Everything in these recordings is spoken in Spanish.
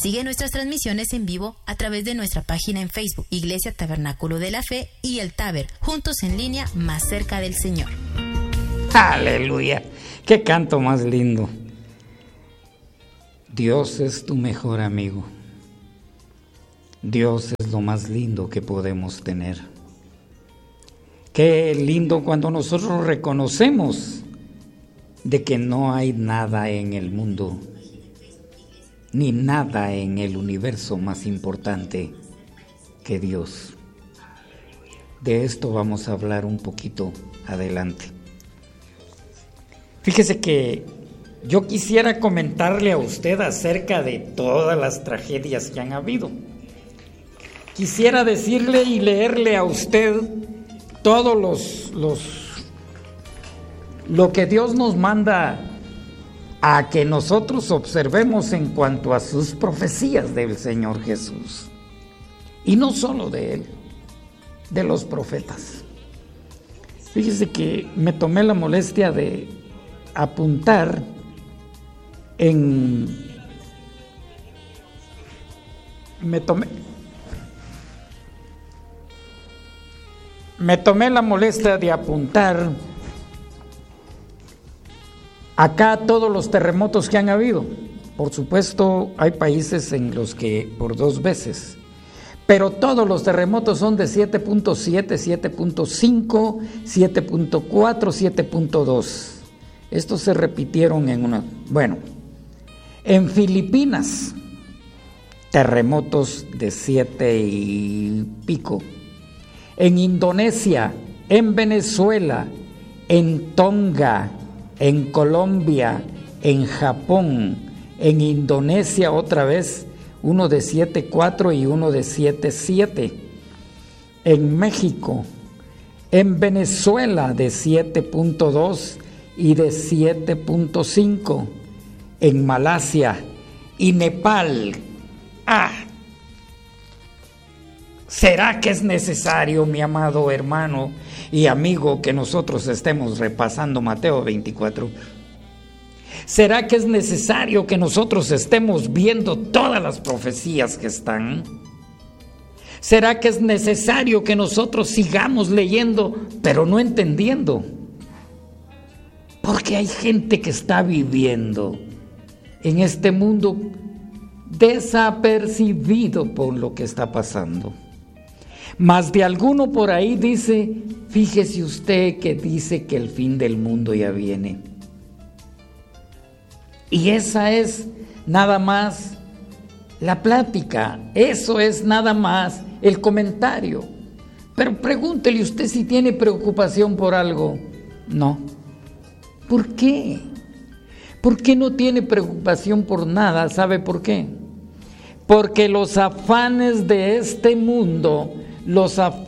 Sigue nuestras transmisiones en vivo a través de nuestra página en Facebook, Iglesia Tabernáculo de la Fe y el Taber, juntos en línea, más cerca del Señor. ¡Aleluya! ¡Qué canto más lindo! Dios es tu mejor amigo. Dios es lo más lindo que podemos tener. Qué lindo cuando nosotros reconocemos de que no hay nada en el mundo, ni nada en el universo más importante que Dios. De esto vamos a hablar un poquito adelante. Fíjese que yo quisiera comentarle a usted acerca de todas las tragedias que han habido. Quisiera decirle y leerle a usted todos lo que Dios nos manda a que nosotros observemos en cuanto a sus profecías del Señor Jesús. Y no solo de Él, de los profetas. Fíjese que me tomé la molestia de apuntar me tomé la molestia de apuntar acá todos los terremotos que han habido. Por supuesto, hay países en los que por 2 veces, pero todos los terremotos son de 7.7, 7.5, 7.4, 7.2. Estos se repitieron en Filipinas, terremotos de 7 y pico. En Indonesia, en Venezuela, en Tonga, en Colombia, en Japón, en Indonesia otra vez, uno de 7.4 y uno de 7.7. En México, en Venezuela de 7.2 y de 7.5. En Malasia y Nepal. ¿Será que es necesario, mi amado hermano y amigo, que nosotros estemos repasando Mateo 24? ¿Será que es necesario que nosotros estemos viendo todas las profecías que están? ¿Será que es necesario que nosotros sigamos leyendo, pero no entendiendo? Porque hay gente que está viviendo en este mundo desapercibido por lo que está pasando. Más de alguno por ahí dice, fíjese usted que dice que el fin del mundo ya viene. Y esa es nada más la plática, eso es nada más el comentario. Pero pregúntele usted si tiene preocupación por algo. No. ¿Por qué? ¿Por qué no tiene preocupación por nada? ¿Sabe por qué? Porque los afanes de este mundo lo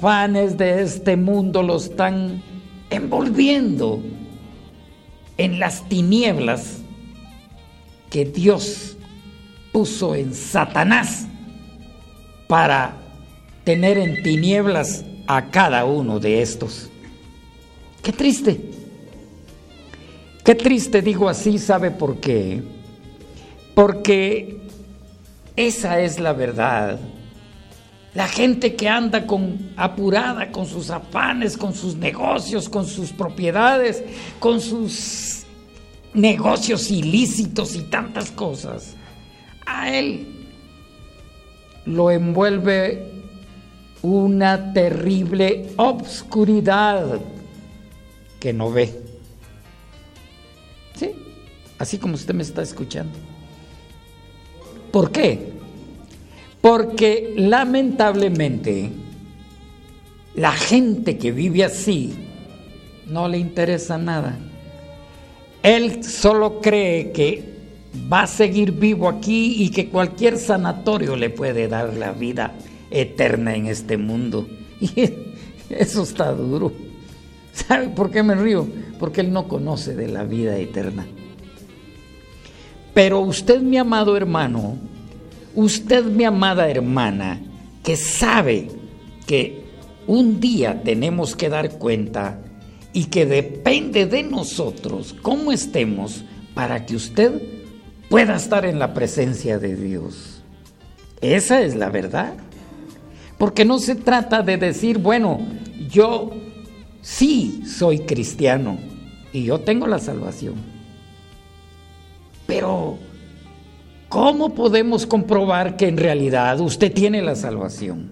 están envolviendo en las tinieblas que Dios puso en Satanás para tener en tinieblas a cada uno de estos. ¡Qué triste! Qué triste, digo así, ¿sabe por qué? Porque esa es la verdad. La gente que anda apurada con sus afanes, con sus negocios, con sus propiedades, con sus negocios ilícitos y tantas cosas, a él lo envuelve una terrible obscuridad que no ve. Sí, así como usted me está escuchando. ¿Por qué? Porque lamentablemente la gente que vive así no le interesa nada. Él solo cree que va a seguir vivo aquí y que cualquier sanatorio le puede dar la vida eterna en este mundo. Y eso está duro. ¿Sabe por qué me río? Porque él no conoce de la vida eterna. Pero usted, mi amado hermano, usted, mi amada hermana, que sabe que un día tenemos que dar cuenta y que depende de nosotros cómo estemos para que usted pueda estar en la presencia de Dios. Esa es la verdad. Porque no se trata de decir, bueno, yo sí soy cristiano y yo tengo la salvación. Pero, ¿cómo podemos comprobar que en realidad usted tiene la salvación?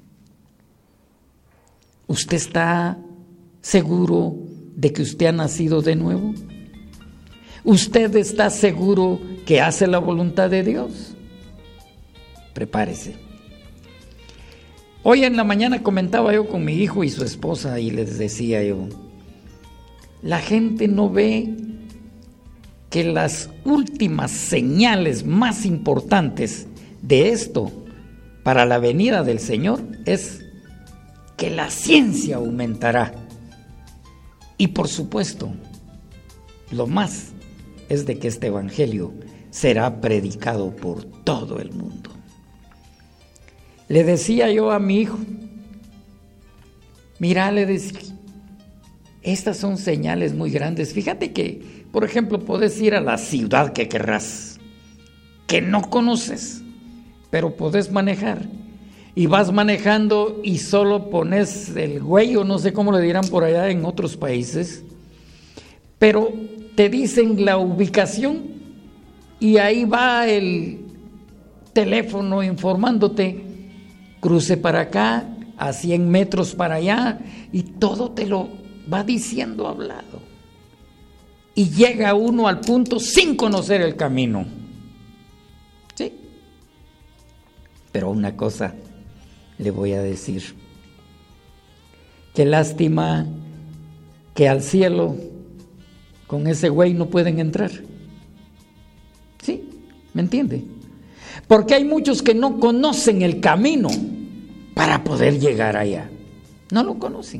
¿Usted está seguro de que usted ha nacido de nuevo? ¿Usted está seguro que hace la voluntad de Dios? Prepárese. Hoy en la mañana comentaba yo con mi hijo y su esposa y les decía yo, la gente no ve que las últimas señales más importantes de esto para la venida del Señor es que la ciencia aumentará. Y por supuesto, lo más es de que este evangelio será predicado por todo el mundo. Le decía yo a mi hijo, mira, le decía, estas son señales muy grandes. Fíjate que, por ejemplo, podés ir a la ciudad que querrás, que no conoces, pero podés manejar. Y vas manejando y solo pones el güey, o no sé cómo le dirán por allá en otros países, pero te dicen la ubicación y ahí va el teléfono informándote, cruce para acá, a 100 metros para allá, y todo te lo va diciendo hablado. Y llega uno al punto sin conocer el camino. ¿Sí? Pero una cosa le voy a decir. Qué lástima que al cielo con ese güey no pueden entrar. ¿Sí? ¿Me entiende? Porque hay muchos que no conocen el camino para poder llegar allá. No lo conocen.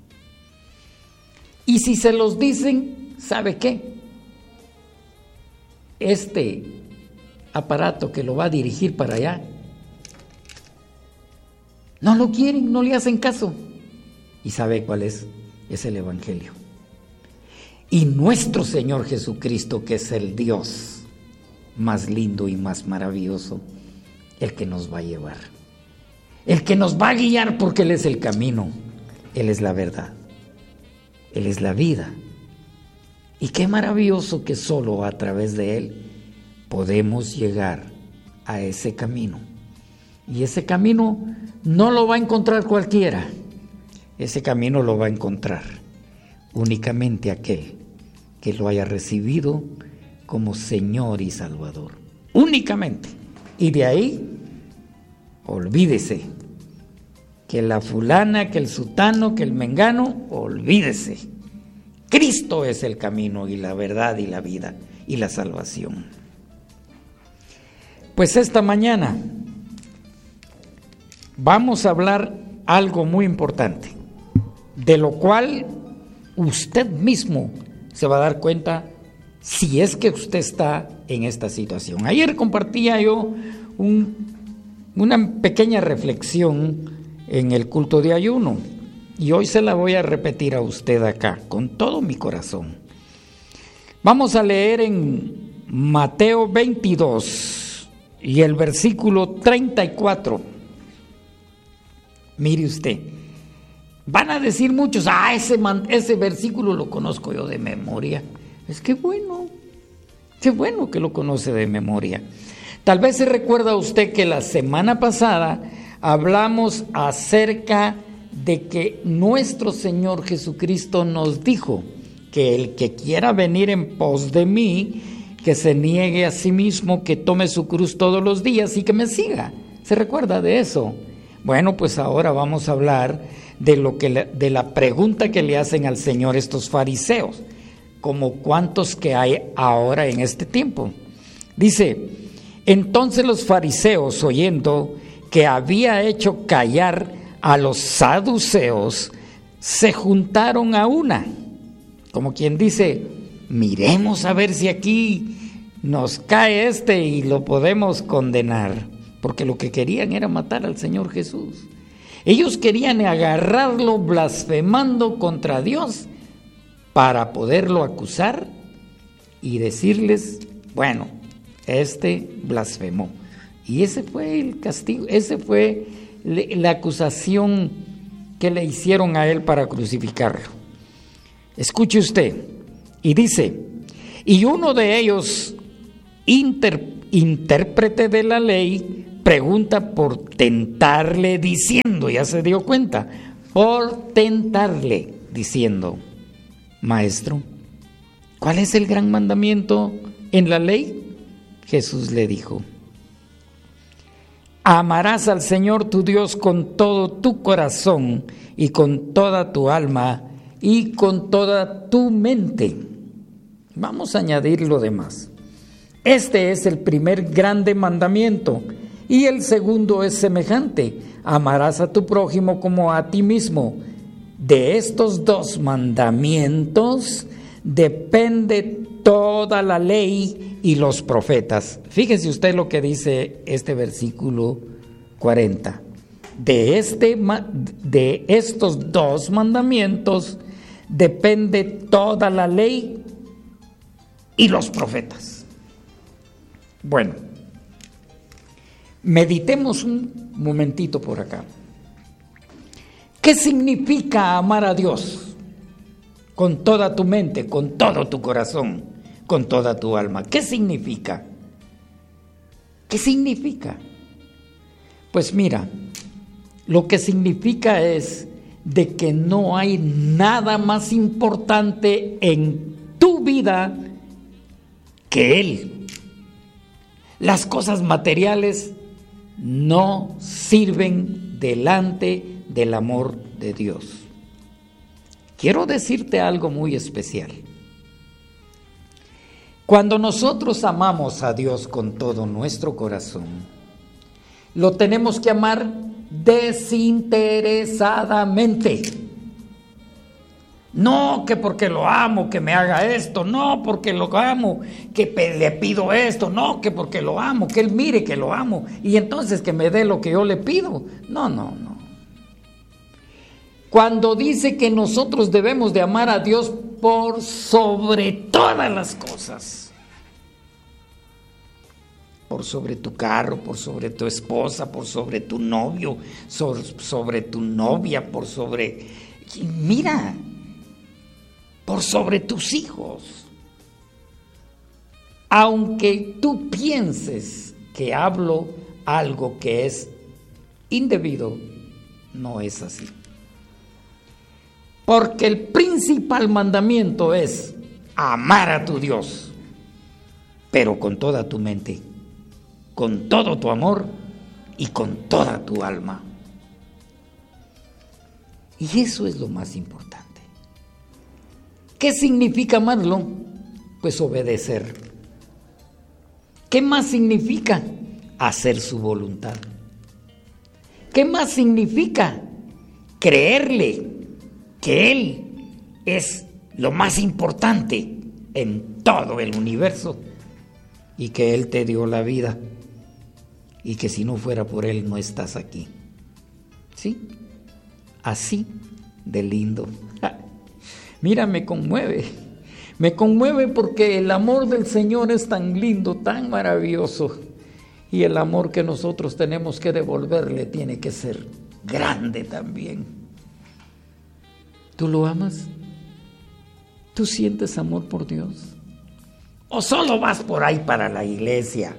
Y si se los dicen, ¿sabe qué? Este aparato que lo va a dirigir para allá, no lo quieren, no le hacen caso. ¿Y sabe cuál es? Es el evangelio. Y nuestro Señor Jesucristo, que es el Dios más lindo y más maravilloso, el que nos va a llevar, el que nos va a guiar, porque Él es el camino, Él es la verdad, Él es la vida. Y qué maravilloso que solo a través de Él podemos llegar a ese camino. Y ese camino no lo va a encontrar cualquiera. Ese camino lo va a encontrar únicamente aquel que lo haya recibido como Señor y Salvador. Únicamente. Y de ahí, olvídese. Que la fulana, que el sutano, que el mengano, olvídese. Cristo es el camino y la verdad y la vida y la salvación. Pues esta mañana vamos a hablar algo muy importante, de lo cual usted mismo se va a dar cuenta si es que usted está en esta situación. Ayer compartía yo una pequeña reflexión en el culto de ayuno y hoy se la voy a repetir a usted acá con todo mi corazón. Vamos a leer en Mateo 22 y el versículo 34. Mire usted, van a decir muchos, ese versículo lo conozco yo de memoria. Es que bueno, qué bueno que lo conoce de memoria. Tal vez se recuerda usted que la semana pasada hablamos acerca de que nuestro Señor Jesucristo nos dijo que el que quiera venir en pos de mí, que se niegue a sí mismo, que tome su cruz todos los días y que me siga. ¿Se recuerda de eso? Bueno, pues ahora vamos a hablar de la pregunta que le hacen al Señor estos fariseos, como cuántos que hay ahora en este tiempo. Dice, entonces los fariseos, oyendo que había hecho callar a los saduceos, se juntaron a una, como quien dice, miremos a ver si aquí nos cae y lo podemos condenar. Porque lo que querían era matar al Señor Jesús. Ellos querían agarrarlo blasfemando contra Dios para poderlo acusar y decirles, bueno, blasfemó. Y ese fue el castigo, ese fue la acusación que le hicieron a él para crucificarlo. Escuche usted, y dice, y uno de ellos, intérprete de la ley, pregunta por tentarle diciendo, ya se dio cuenta, por tentarle diciendo, Maestro, ¿cuál es el gran mandamiento en la ley? Jesús le dijo, amarás al Señor tu Dios con todo tu corazón y con toda tu alma y con toda tu mente. Vamos a añadir lo demás. Este es el primer grande mandamiento y el segundo es semejante. Amarás a tu prójimo como a ti mismo. De estos dos mandamientos depende toda la ley y los profetas. Fíjese usted lo que dice este versículo 40. De estos dos mandamientos depende toda la ley y los profetas. Bueno, meditemos un momentito por acá. ¿Qué significa amar a Dios? Con toda tu mente, con todo tu corazón, con toda tu alma. ¿Qué significa? ¿Qué significa? Pues mira, lo que significa es de que no hay nada más importante en tu vida que Él. Las cosas materiales no sirven delante del amor de Dios. Quiero decirte algo muy especial. Cuando nosotros amamos a Dios con todo nuestro corazón, lo tenemos que amar desinteresadamente. No que porque lo amo, que me haga esto, no porque lo amo, que le pido esto, no que porque lo amo, que Él mire que lo amo y entonces que me dé lo que yo le pido. No. Cuando dice que nosotros debemos de amar a Dios por sobre todas las cosas, por sobre tu carro, por sobre tu esposa, por sobre tu novio, sobre tu novia, por sobre tus hijos. Aunque tú pienses que hablo algo que es indebido, no es así. Porque el principal mandamiento es amar a tu Dios, pero con toda tu mente, con todo tu amor y con toda tu alma. Y eso es lo más importante. ¿Qué significa amarlo? Pues obedecer. ¿Qué más significa? Hacer su voluntad. ¿Qué más significa? Creerle que Él es lo más importante en todo el universo y que Él te dio la vida y que si no fuera por Él no estás aquí. ¿Sí? Así de lindo. Mira, me conmueve porque el amor del Señor es tan lindo, tan maravilloso, y el amor que nosotros tenemos que devolverle tiene que ser grande también. ¿Tú lo amas? ¿Tú sientes amor por Dios? ¿O solo vas por ahí para la iglesia?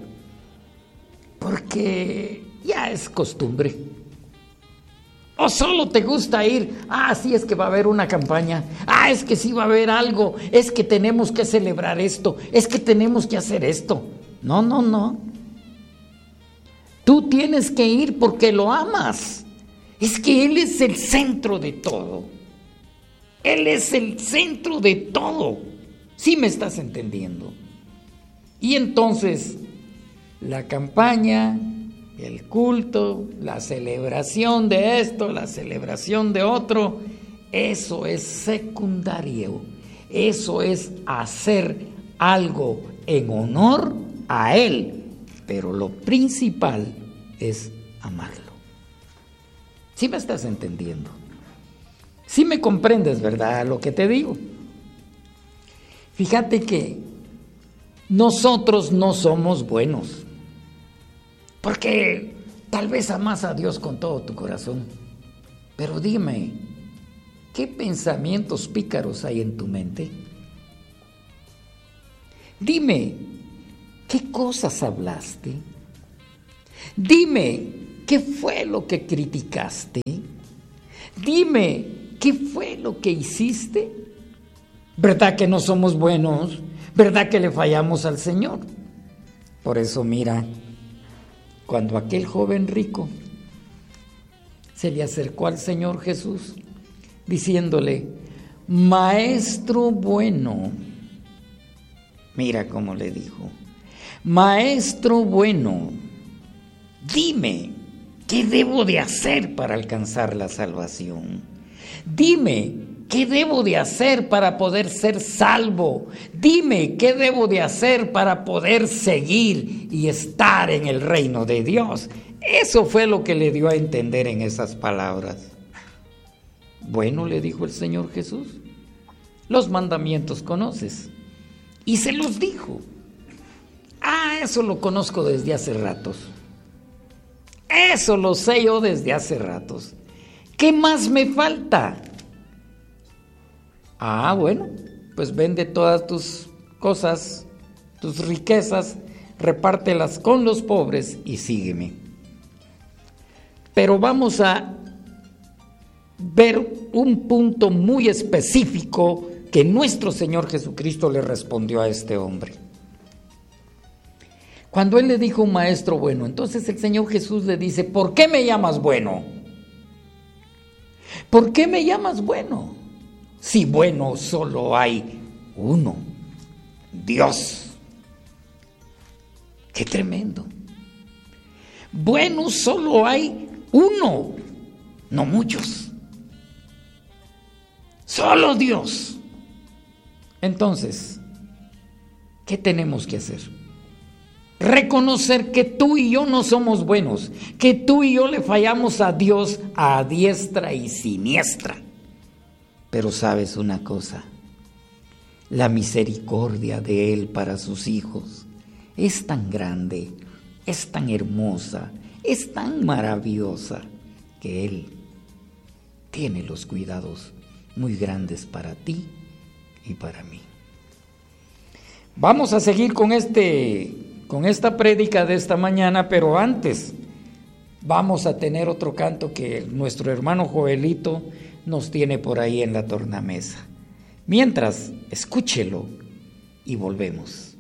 Porque ya es costumbre. ¿O solo te gusta ir? Sí, es que va a haber una campaña. Es que sí va a haber algo. Es que tenemos que celebrar esto. Es que tenemos que hacer esto. No. Tú tienes que ir porque lo amas. Es que Él es el centro de todo. Él es el centro de todo. ¿Sí me estás entendiendo? Y entonces, la campaña, el culto, la celebración de esto, la celebración de otro, eso es secundario. Eso es hacer algo en honor a Él. Pero lo principal es amarlo. ¿Sí me estás entendiendo? Sí me comprendes, ¿verdad? Lo que te digo. Fíjate que nosotros no somos buenos. porque tal vez amas a Dios con todo tu corazón. Pero dime, ¿qué pensamientos pícaros hay en tu mente? Dime, ¿qué cosas hablaste? Dime, ¿qué fue lo que criticaste? Dime, ¿qué fue lo que hiciste? ¿Verdad que no somos buenos? ¿Verdad que le fallamos al Señor? Por eso mira, cuando aquel joven rico se le acercó al Señor Jesús, diciéndole, Maestro bueno, mira cómo le dijo, Maestro bueno, dime, ¿qué debo de hacer para alcanzar la salvación? Dime, ¿qué debo de hacer para poder ser salvo? Dime, ¿qué debo de hacer para poder seguir y estar en el reino de Dios? Eso fue lo que le dio a entender en esas palabras. Bueno, le dijo el Señor Jesús, los mandamientos conoces. Y se los dijo. Eso lo conozco desde hace ratos. Eso lo sé yo desde hace ratos. ¿Qué más me falta? Bueno, pues vende todas tus cosas, tus riquezas, repártelas con los pobres y sígueme. Pero vamos a ver un punto muy específico que nuestro Señor Jesucristo le respondió a este hombre. Cuando él le dijo un maestro bueno, entonces el Señor Jesús le dice, ¿por qué me llamas bueno? ¿Por qué me llamas bueno? Si bueno solo hay uno, Dios. ¡Qué tremendo! Bueno solo hay uno, no muchos. Solo Dios. Entonces, ¿qué tenemos que hacer? Reconocer que tú y yo no somos buenos, que tú y yo le fallamos a Dios a diestra y siniestra. Pero sabes una cosa, la misericordia de Él para sus hijos es tan grande, es tan hermosa, es tan maravillosa, que Él tiene los cuidados muy grandes para ti y para mí. Vamos a seguir con esta prédica de esta mañana, pero antes vamos a tener otro canto que nuestro hermano Joelito nos tiene por ahí en la tornamesa. Mientras, escúchelo y volvemos.